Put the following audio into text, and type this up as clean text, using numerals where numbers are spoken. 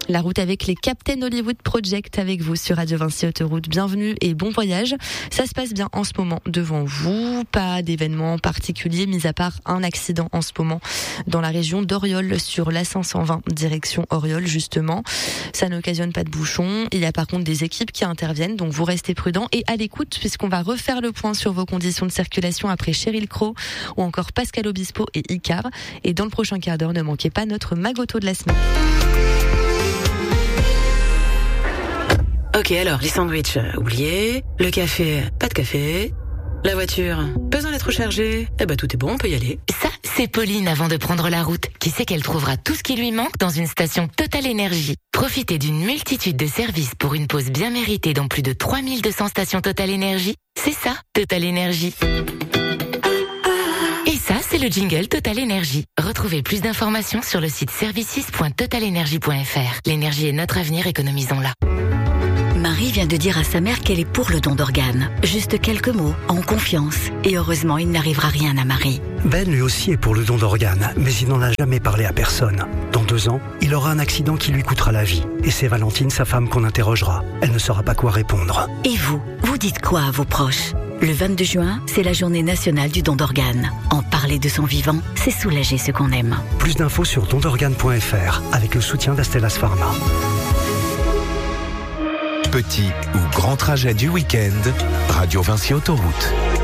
La route avec les Captain Hollywood Project avec vous sur Radio Vinci Autoroute. Bienvenue et bon voyage. Ça se passe bien en ce moment devant vous. Pas d'événement particulier, mis à part un accident en ce moment dans la région d'Oriol sur l'A520 direction Oriol justement. Ça n'occasionne pas de bouchons. Il y a par contre des équipes qui interviennent, donc vous restez prudents et à l'écoute puisqu'on va refaire le point sur vos conditions de circulation après Cheryl Crow ou encore Pascal Obispo et Icar. Et dans le prochain quart d'heure, ne manquez pas notre Magoto de la semaine. Ok, alors, les sandwichs, oubliez. Le café, pas de café. La voiture, besoin d'être rechargée. Eh ben, tout est bon, on peut y aller. Ça, c'est Pauline avant de prendre la route, qui sait qu'elle trouvera tout ce qui lui manque dans une station Total Énergie. Profitez d'une multitude de services pour une pause bien méritée dans plus de 3200 stations Total Énergie. C'est ça, Total Énergie. Et ça, c'est le jingle Total Énergie. Retrouvez plus d'informations sur le site services.totalenergie.fr. L'énergie est notre avenir, économisons-la. Marie vient de dire à sa mère qu'elle est pour le don d'organes. Juste quelques mots, en confiance. Et heureusement, il n'arrivera rien à Marie. Ben lui aussi est pour le don d'organes, mais il n'en a jamais parlé à personne. Dans 2 ans, il aura un accident qui lui coûtera la vie. Et c'est Valentine, sa femme, qu'on interrogera. Elle ne saura pas quoi répondre. Et vous dites quoi à vos proches ? Le 22 juin, c'est la journée nationale du don d'organes. En parler de son vivant, c'est soulager ce qu'on aime. Plus d'infos sur dondorganes.fr avec le soutien d'Astellas Pharma. Petit ou grand trajet du week-end, Radio Vinci Autoroute.